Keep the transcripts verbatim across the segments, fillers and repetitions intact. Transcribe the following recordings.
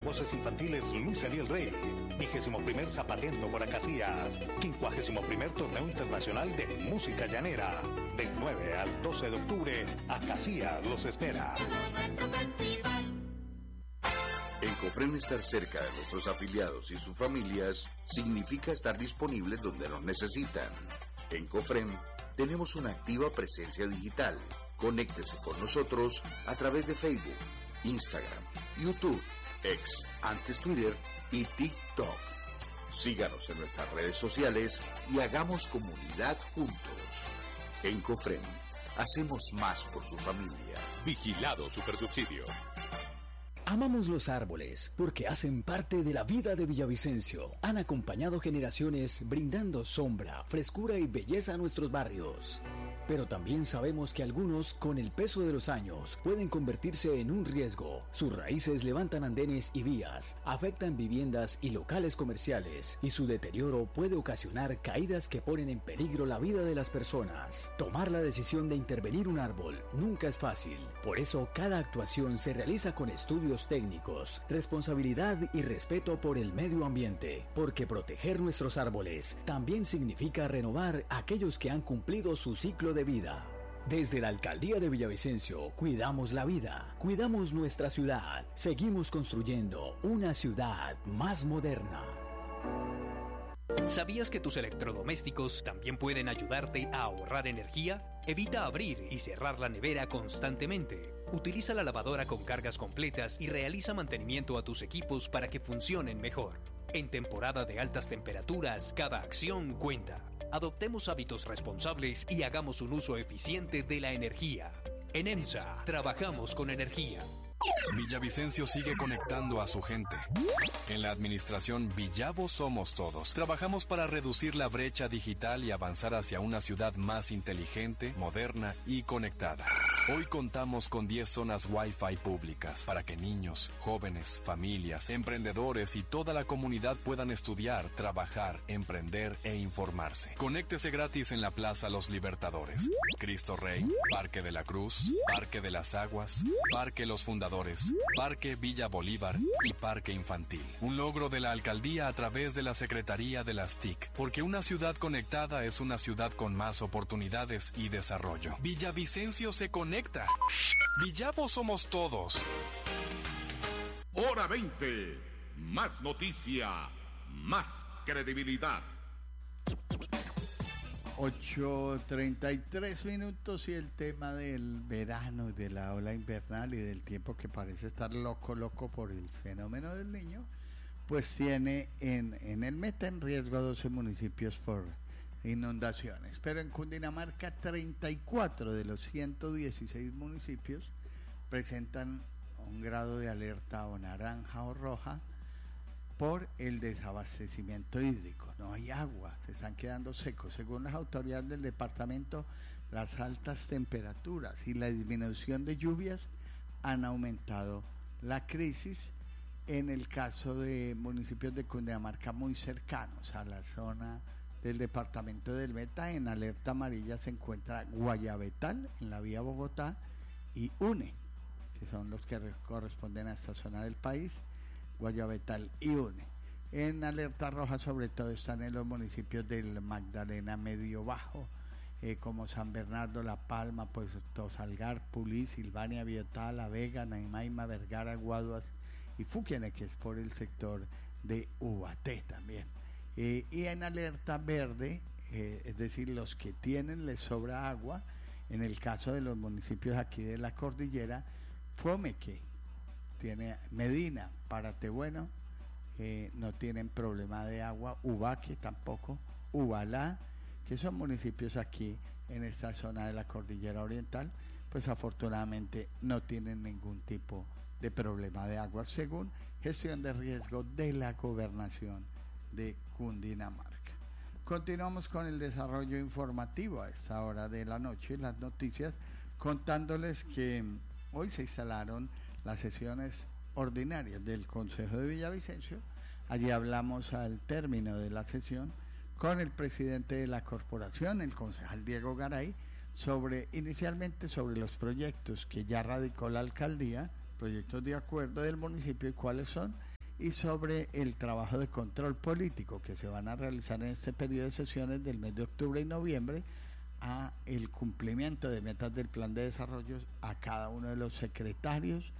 Voces Infantiles Luis Eliel Rey. Vigésimo primer Zapatiento por Acacías. Quincuagésimo primer Torneo Internacional de Música Llanera. Del nueve al doce de octubre, Acacías los espera. En Cofrem, estar cerca de nuestros afiliados y sus familias significa estar disponibles donde nos necesitan. En Cofrem tenemos una activa presencia digital. Conéctese con nosotros a través de Facebook, Instagram, YouTube, X, antes Twitter y TikTok. Síganos en nuestras redes sociales y hagamos comunidad juntos. En Cofrem, hacemos más por su familia. Vigilado Supersubsidio. Amamos los árboles porque hacen parte de la vida de Villavicencio. Han acompañado generaciones brindando sombra, frescura y belleza a nuestros barrios. Pero también sabemos que algunos, con el peso de los años, pueden convertirse en un riesgo. Sus raíces levantan andenes y vías, afectan viviendas y locales comerciales, y su deterioro puede ocasionar caídas que ponen en peligro la vida de las personas. Tomar la decisión de intervenir un árbol nunca es fácil. Por eso, cada actuación se realiza con estudios técnicos, responsabilidad y respeto por el medio ambiente, porque proteger nuestros árboles también significa renovar aquellos que han cumplido su ciclo de vida. Desde la Alcaldía de Villavicencio, cuidamos la vida, cuidamos nuestra ciudad, seguimos construyendo una ciudad más moderna. ¿Sabías que tus electrodomésticos también pueden ayudarte a ahorrar energía? Evita abrir y cerrar la nevera constantemente. Utiliza la lavadora con cargas completas y realiza mantenimiento a tus equipos para que funcionen mejor. En temporada de altas temperaturas, cada acción cuenta. Adoptemos hábitos responsables y hagamos un uso eficiente de la energía. En EMSA, trabajamos con energía. Villavicencio sigue conectando a su gente. En la administración Villavo Somos Todos, trabajamos para reducir la brecha digital y avanzar hacia una ciudad más inteligente, moderna y conectada. Hoy contamos con diez zonas Wi-Fi públicas para que niños, jóvenes, familias, emprendedores y toda la comunidad puedan estudiar, trabajar, emprender e informarse. Conéctese gratis en la Plaza Los Libertadores, Cristo Rey, Parque de la Cruz, Parque de las Aguas, Parque Los Fundadores, Parque Villa Bolívar y Parque Infantil. Un logro de la alcaldía a través de la Secretaría de las T I C, porque una ciudad conectada es una ciudad con más oportunidades y desarrollo. Villavicencio se conecta. Villavo Somos Todos. Hora veinte. Más noticia, más credibilidad. ocho treinta y tres minutos y el tema del verano, de la ola invernal y del tiempo que parece estar loco, loco por el fenómeno del Niño, pues tiene en, en el Meta en riesgo doce municipios por inundaciones. Pero en Cundinamarca, treinta y cuatro de los ciento dieciséis municipios presentan un grado de alerta o naranja o roja por el desabastecimiento hídrico. No hay agua, se están quedando secos. Según las autoridades del departamento, las altas temperaturas y la disminución de lluvias han aumentado la crisis en el caso de municipios de Cundinamarca muy cercanos a la zona del departamento del Meta. En alerta amarilla se encuentra Guayabetal en la vía Bogotá y Une, que son los que corresponden a esta zona del país. Guayabetal y Une. En alerta roja sobre todo están en los municipios del Magdalena Medio Bajo, eh, como San Bernardo, La Palma, pues Tosalgar, Pulí, Silvania, Biotá, La Vega, Naimaima, Vergara, Guaduas y Fuquiene, que es por el sector de Ubaté también. Eh, y en alerta verde, eh, es decir, los que tienen les sobra agua, en el caso de los municipios aquí de la cordillera, Fomeque, tiene Medina, Paratebueno, eh, no tienen problema de agua, Ubaque tampoco, Ubalá, que son municipios aquí en esta zona de la cordillera oriental, pues afortunadamente no tienen ningún tipo de problema de agua, según gestión de riesgo de la gobernación de Cundinamarca. Continuamos con el desarrollo informativo a esta hora de la noche, las noticias, contándoles que hoy se instalaron las sesiones ordinarias del Consejo de Villavicencio. Allí hablamos al término de la sesión con el presidente de la corporación, el concejal Diego Garay, sobre inicialmente sobre los proyectos que ya radicó la alcaldía, proyectos de acuerdo del municipio y cuáles son, y sobre el trabajo de control político que se van a realizar en este periodo de sesiones del mes de octubre y noviembre a el cumplimiento de metas del plan de desarrollo a cada uno de los secretarios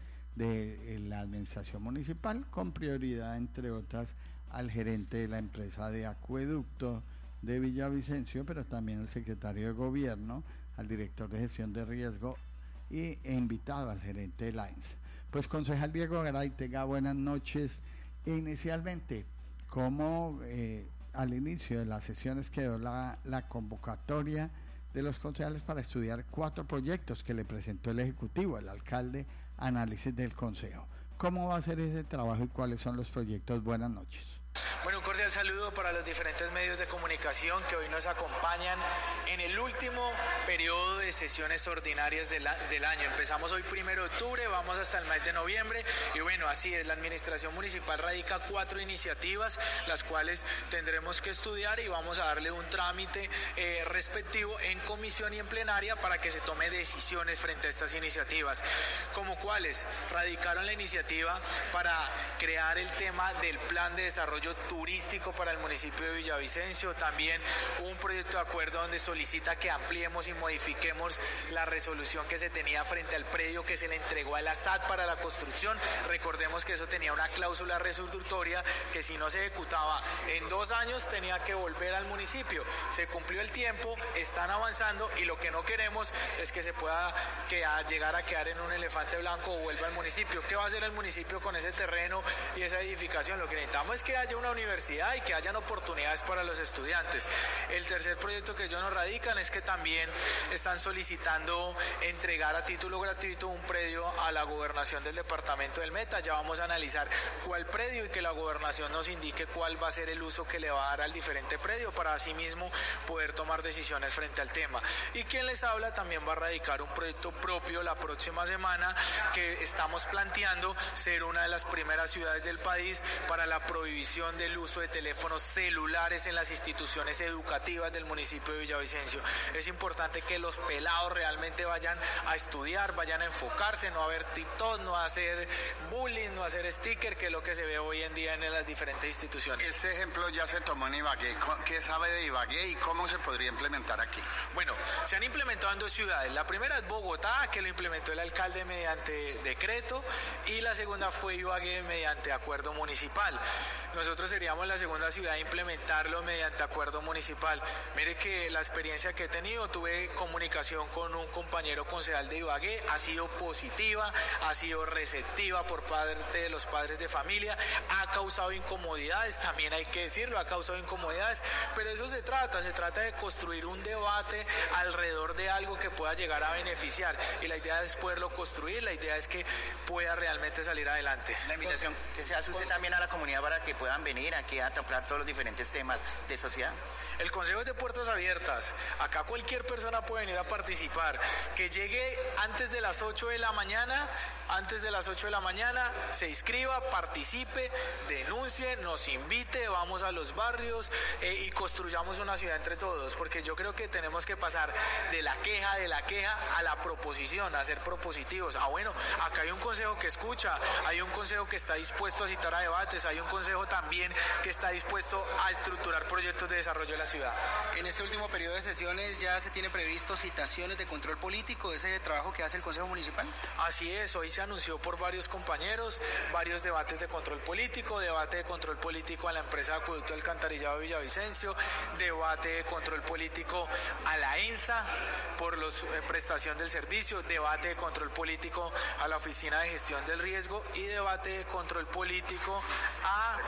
de la administración municipal, con prioridad, entre otras, al gerente de la empresa de acueducto de Villavicencio, pero también al secretario de gobierno, al director de gestión de riesgo y he invitado al gerente de la E N S. Pues concejal Diego Garay, tenga buenas noches. Inicialmente, ¿cómo eh, al inicio de las sesiones quedó la, la convocatoria de los concejales para estudiar cuatro proyectos que le presentó el Ejecutivo, el alcalde, análisis del Consejo? ¿Cómo va a ser ese trabajo y cuáles son los proyectos? Buenas noches. Bueno, un cordial saludo para los diferentes medios de comunicación que hoy nos acompañan en el último periodo de sesiones ordinarias del, del año. Empezamos hoy primero de octubre, vamos hasta el mes de noviembre y bueno, así es, la administración municipal radica cuatro iniciativas, las cuales tendremos que estudiar y vamos a darle un trámite eh, respectivo en comisión y en plenaria para que se tome decisiones frente a estas iniciativas. Como cuáles, radicaron la iniciativa para crear el tema del plan de desarrollo turístico para el municipio de Villavicencio, también un proyecto de acuerdo donde solicita que ampliemos y modifiquemos la resolución que se tenía frente al predio que se le entregó a la S A T para la construcción. Recordemos que eso tenía una cláusula resolutoria que si no se ejecutaba en dos años tenía que volver al municipio. Se cumplió el tiempo, están avanzando y lo que no queremos es que se pueda que a, llegar a quedar en un elefante blanco o vuelva al municipio. ¿Qué va a hacer el municipio con ese terreno y esa edificación? Lo que necesitamos es que haya una universidad y que hayan oportunidades para los estudiantes. El tercer proyecto que ellos nos radican es que también están solicitando entregar a título gratuito un predio a la gobernación del departamento del Meta. Ya vamos a analizar cuál predio y que la gobernación nos indique cuál va a ser el uso que le va a dar al diferente predio para así mismo poder tomar decisiones frente al tema. Y quien les habla también va a radicar un proyecto propio la próxima semana que estamos planteando ser una de las primeras ciudades del país para la prohibición del uso de teléfonos celulares en las instituciones educativas del municipio de Villavicencio. Es importante que los pelados realmente vayan a estudiar, vayan a enfocarse, no a ver TikTok, no a hacer bullying, no a hacer sticker, que es lo que se ve hoy en día en las diferentes instituciones. Este ejemplo ya se tomó en Ibagué. ¿Qué sabe de Ibagué y cómo se podría implementar aquí? Bueno, se han implementado en dos ciudades. La primera es Bogotá, que lo implementó el alcalde mediante decreto, y la segunda fue Ibagué mediante acuerdo municipal. Nosotros seríamos la segunda ciudad a implementarlo mediante acuerdo municipal. Mire que la experiencia que he tenido, tuve comunicación con un compañero concejal de Ibagué, ha sido positiva, ha sido receptiva por parte de los padres de familia, ha causado incomodidades, también hay que decirlo, ha causado incomodidades, pero eso se trata, se trata de construir un debate alrededor de algo que pueda llegar a beneficiar y la idea es poderlo construir, la idea es que pueda realmente salir adelante. La invitación que se hace usted también a la comunidad para que puedan venir aquí a tratar todos los diferentes temas de sociedad. El Consejo es de puertas abiertas, acá cualquier persona puede venir a participar, que llegue antes de las ocho de la mañana, antes de las ocho de la mañana, se inscriba, participe, denuncie, nos invite, vamos a los barrios eh, y construyamos una ciudad entre todos, porque yo creo que tenemos que pasar de la queja, de la queja a la proposición, a ser propositivos. Ah, bueno, acá hay un consejo que escucha, hay un consejo que está dispuesto a citar a debates, hay un consejo también que está dispuesto a estructurar proyectos de desarrollo de la ciudad. En este último periodo de sesiones ya se tiene previsto citaciones de control político, ese trabajo que hace el Consejo Municipal. Así es, hoy se anunció por varios compañeros, varios debates de control político, debate de control político a la empresa de acueducto alcantarillado de Villavicencio, debate de control político a la E N S A por la eh, prestación del servicio, debate de control político a la Oficina de Gestión del Riesgo y debate de control político a,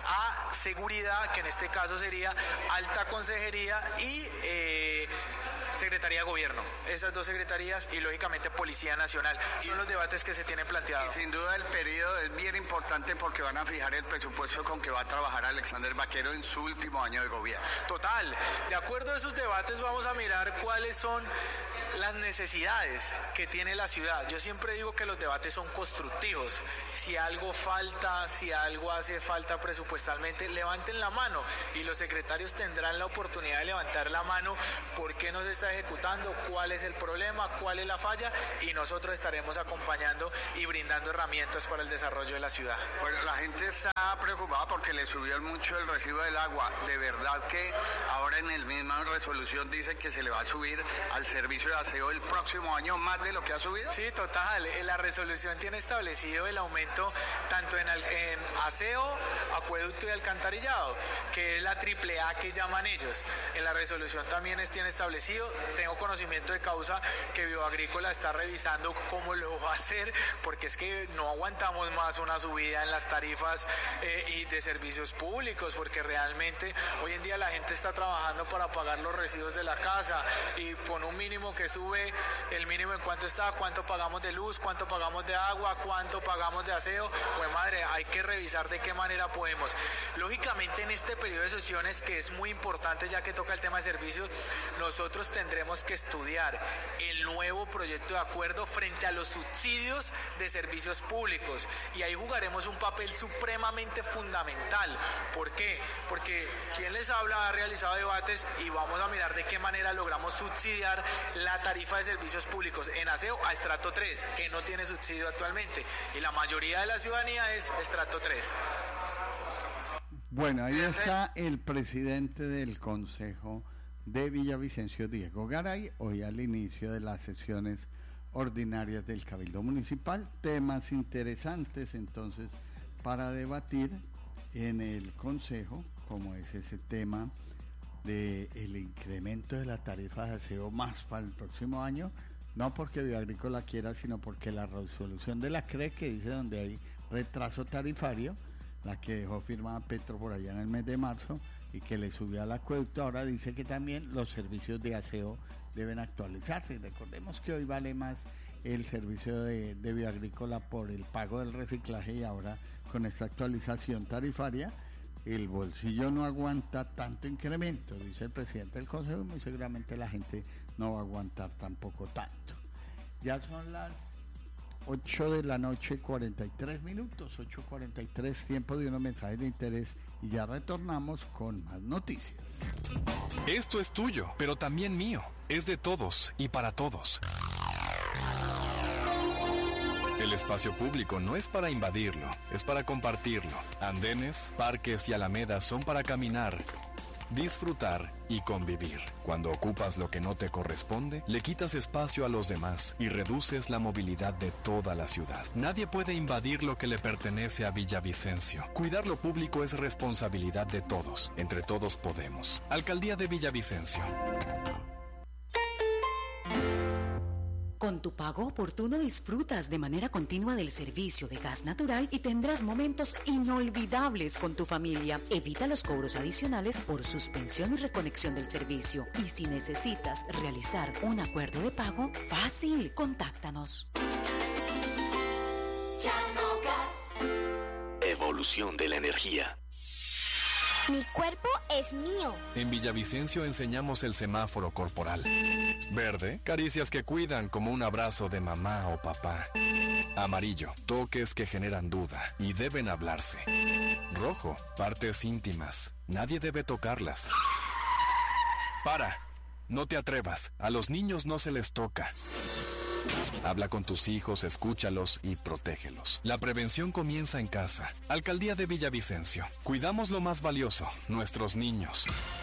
a seguridad, que en este caso sería Alta Consejería y eh, Secretaría de Gobierno. Esas dos secretarías y lógicamente Policía Nacional. Son los debates que se tienen planteados. Y sin duda el periodo es bien importante porque van a fijar el presupuesto con que va a trabajar Alexander Vaquero en su último año de gobierno. Total. De acuerdo a esos debates vamos a mirar cuáles son las necesidades que tiene la ciudad. Yo siempre digo que los debates son constructivos. Si algo falta, si algo hace falta presupuestalmente, levanten la mano y los secretarios tendrán la oportunidad de levantar la mano por qué no se está ejecutando, cuál es el problema, cuál es la falla, y nosotros estaremos acompañando y brindando herramientas para el desarrollo de la ciudad. Bueno, la gente está preocupada porque le subió mucho el recibo del agua. De verdad que ahora en el misma resolución dice que se le va a subir al servicio de aseo el próximo año más de lo que ha subido. Sí, total. La resolución tiene establecido el aumento tanto en, en aseo, acueducto y alcantarillado, que es la triple A que llaman ellos. En la resolución también es, tiene establecido, tengo conocimiento de causa que Bioagrícola está revisando cómo lo va a hacer, porque es que no aguantamos más una subida en las tarifas eh, y de servicios públicos, porque realmente hoy en día la gente está trabajando para pagar los residuos de la casa y con un mínimo que sube, el mínimo en cuánto está, cuánto pagamos de luz, cuánto pagamos de agua, cuánto pagamos de aseo. Pues madre, hay que revisar de qué manera podemos. Lógicamente en este periodo de sesiones, que es muy importante ya que toca el tema de servicios, nosotros tendremos que estudiar el nuevo proyecto de acuerdo frente a los subsidios de servicios públicos, y ahí jugaremos un papel supremamente fundamental. ¿Por qué? Porque quien les habla ha realizado debates y vamos a mirar de qué manera logramos subsidiar la tarifa de servicios públicos en aseo a estrato tres, que no tiene subsidio actualmente, y la mayoría de la ciudadanía es estrato tres. Bueno, ahí está el presidente del Consejo de Villavicencio, Diego Garay, hoy al inicio de las sesiones ordinarias del Cabildo Municipal. Temas interesantes entonces para debatir en el Consejo, como es ese tema del incremento de la tarifa de aseo más para el próximo año, no porque Bioagrícola quiera, sino porque la resolución de la C R E, que dice donde hay retraso tarifario, la que dejó firmada Petro por allá en el mes de marzo y que le subió al acueducto, ahora dice que también los servicios de aseo deben actualizarse. Y recordemos que hoy vale más el servicio de, de Bioagrícola por el pago del reciclaje, y ahora con esta actualización tarifaria el bolsillo no aguanta tanto incremento, dice el presidente del Consejo, y muy seguramente la gente no va a aguantar tampoco tanto. Ya son las ocho de la noche, cuarenta y tres minutos, ocho cuarenta y tres, tiempo de unos mensajes de interés, y ya retornamos con más noticias. Esto es tuyo, pero también mío. Es de todos y para todos. El espacio público no es para invadirlo, es para compartirlo. Andenes, parques y alamedas son para caminar, disfrutar y convivir. Cuando ocupas lo que no te corresponde, le quitas espacio a los demás y reduces la movilidad de toda la ciudad. Nadie puede invadir lo que le pertenece a Villavicencio. Cuidar lo público es responsabilidad de todos. Entre todos podemos. Alcaldía de Villavicencio. Con tu pago oportuno disfrutas de manera continua del servicio de gas natural y tendrás momentos inolvidables con tu familia. Evita los cobros adicionales por suspensión y reconexión del servicio. Y si necesitas realizar un acuerdo de pago, fácil, contáctanos. Gas. Evolución de la energía. Mi cuerpo es mío. En Villavicencio enseñamos el semáforo corporal. Verde, caricias que cuidan como un abrazo de mamá o papá. Amarillo, toques que generan duda y deben hablarse. Rojo, partes íntimas, nadie debe tocarlas. Para, no te atrevas, a los niños no se les toca. Habla con tus hijos, escúchalos y protégelos. La prevención comienza en casa. Alcaldía de Villavicencio. Cuidamos lo más valioso, nuestros niños.